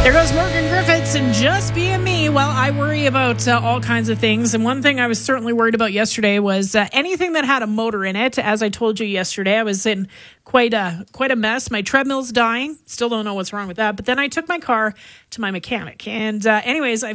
There goes Morgan Griffiths and Just Being Me. Well, I worry about all kinds of things. And one thing I was certainly worried about yesterday was anything that had a motor in it. As I told you yesterday, I was in quite a mess. My treadmill's dying. Still don't know what's wrong with that. But then I took my car to my mechanic. And anyways, I've